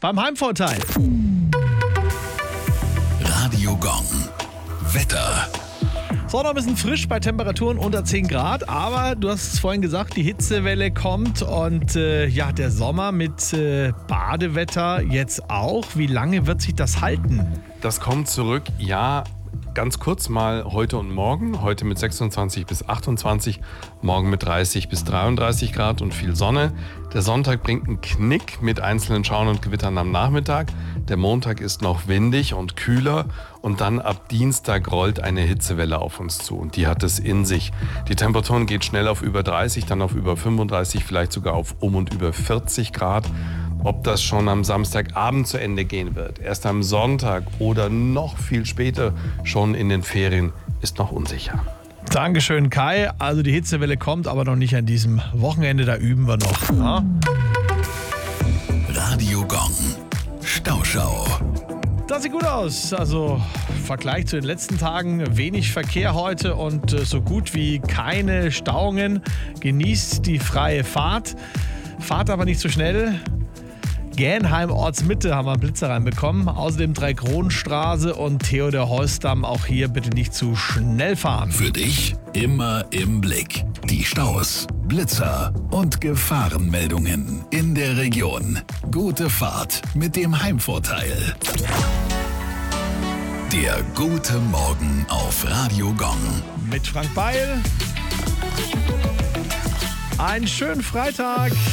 beim Heimvorteil. Radio Gong. Wetter. So, noch ein bisschen frisch bei Temperaturen unter 10 Grad, aber du hast es vorhin gesagt, die Hitzewelle kommt und der Sommer mit Badewetter jetzt auch. Wie lange wird sich das halten? Das kommt zurück, ja, ganz kurz mal heute und morgen. Heute mit 26 bis 28, morgen mit 30 bis 33 Grad und viel Sonne. Der Sonntag bringt einen Knick mit einzelnen Schauern und Gewittern am Nachmittag. Der Montag ist noch windig und kühler und dann ab Dienstag rollt eine Hitzewelle auf uns zu und die hat es in sich. Die Temperaturen geht schnell auf über 30, dann auf über 35, vielleicht sogar auf und über 40 Grad. Ob das schon am Samstagabend zu Ende gehen wird, erst am Sonntag oder noch viel später, schon in den Ferien, ist noch unsicher. Dankeschön, Kai. Also die Hitzewelle kommt, aber noch nicht an diesem Wochenende, da üben wir noch. Ja? Radio Gong. Stauschau. Das sieht gut aus. Also im Vergleich zu den letzten Tagen wenig Verkehr heute und so gut wie keine Stauungen. Genießt die freie Fahrt. Fahrt aber nicht zu schnell. Gänheim Ortsmitte haben wir einen Blitzer reinbekommen. Außerdem Dreikronenstraße und Theodor-Heuss-Damm. Auch hier bitte nicht zu schnell fahren. Für dich immer im Blick. Die Staus, Blitzer und Gefahrenmeldungen in der Region. Gute Fahrt mit dem Heimvorteil. Der gute Morgen auf Radio Gong. Mit Frank Beil. Einen schönen Freitag.